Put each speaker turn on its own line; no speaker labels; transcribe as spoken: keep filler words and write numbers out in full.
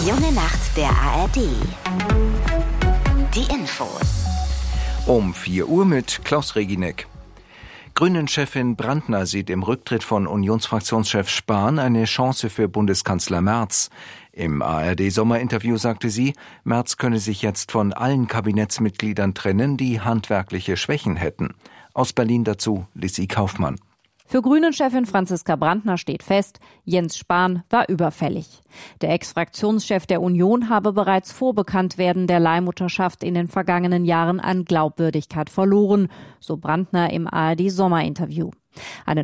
Junge Nacht der A R D. Die Infos.
Um vier Uhr mit Klaus Reginek. Grünen-Chefin Brandner sieht im Rücktritt von Unionsfraktionschef Spahn eine Chance für Bundeskanzler Merz. Im A R D-Sommerinterview sagte sie, Merz könne sich jetzt von allen Kabinettsmitgliedern trennen, die handwerkliche Schwächen hätten. Aus Berlin dazu Lissy Kaufmann.
Für Grünen-Chefin Franziska Brandner steht fest, Jens Spahn war überfällig. Der Ex-Fraktionschef der Union habe bereits vor Bekanntwerden der Leihmutterschaft in den vergangenen Jahren an Glaubwürdigkeit verloren, so Brandner im A R D-Sommerinterview. Einen